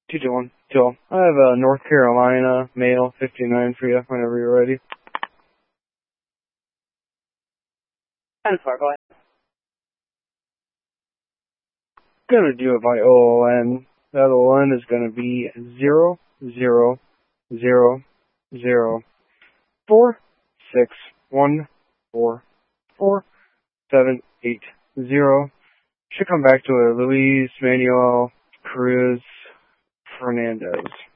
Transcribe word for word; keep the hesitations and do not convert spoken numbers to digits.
two two one. Joel. I have a North Carolina male fifty-nine for you whenever you're ready. ten four, go ahead. Gonna do it by O L N. That O L N is gonna be zero zero zero zero four six one four four seven eight zero. Should come back to a Luis Manuel Cruz Fernandez.